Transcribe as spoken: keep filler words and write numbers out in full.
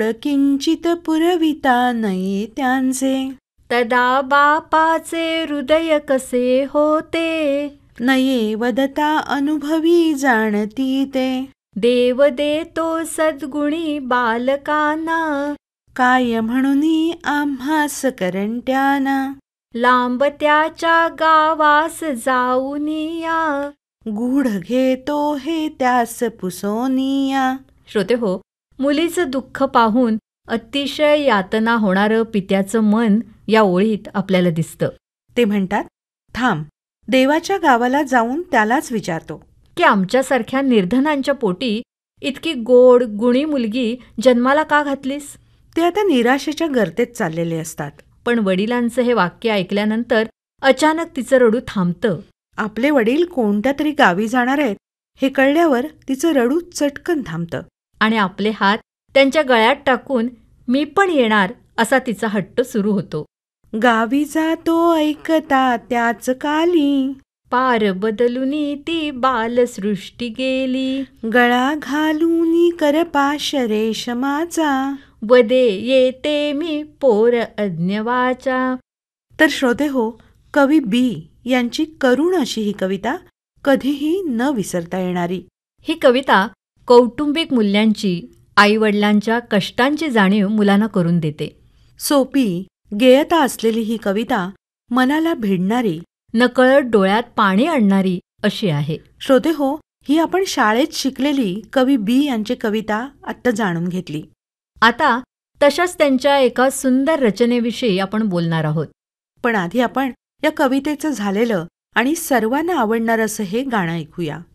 किंचित पुरविता नये त्यांचे. तदा बापाचे हृदय कसे होते, नये वदता अनुभवी जाणती ते. देव देतो सद्गुणी बालकांना, काय म्हणून आम्हास करंट्याना. लांब त्याच्या गावास जाऊनिया, गूढ घेतो हे त्यास पुसोनिया. श्रोते हो, मुलीचं दुःख पाहून अतिशय यातना होणारं पित्याचं मन या ओळीत आपल्याला दिसतं. ते म्हणतात, थांब, देवाच्या गावाला जाऊन त्यालाच विचारतो की आमच्यासारख्या निर्धनांच्या पोटी इतकी गोड गुणी मुलगी जन्माला का घातलीस. ते आता निराशेच्या गर्तेत चाललेले असतात. पण वडिलांचं हे वाक्य ऐकल्यानंतर अचानक तिचं रडू थांबतं. आपले वडील कोणत्या तरी गावी जाणार आहेत हे कळल्यावर तिचं रडू चटकन थांबतं. आणि आपले हात त्यांच्या गळ्यात टाकून मी पण येणार असा तिचा हट्ट सुरू होतो. गावी जातो ऐकता त्याच काली, पार बदलुनी ती बालसृष्टी गेली. गळा घालूनी करपाश रेशमाचा, वदे येते मी पोर अज्ञवाचा. तर श्रोते हो, कवी बी यांची करुण अशी ही कविता कधीही न विसरता येणारी. ही कविता कौटुंबिक मूल्यांची, आईवडिलांच्या कष्टांची जाणीव मुलांना करून देते. सोपी गेयता असलेली ही कविता मनाला भिडणारी, नकळत डोळ्यात पाणी आणणारी अशी आहे. श्रोते हो, ही आपण शाळेत शिकलेली कवी बी यांची कविता आत्ता जाणून घेतली. आता तशाच त्यांच्या एका सुंदर रचनेविषयी आपण बोलणार आहोत. पण आधी आपण या कवितेचं झालेलं आणि सर्वांना आवडणार असं हे गाणं ऐकूया.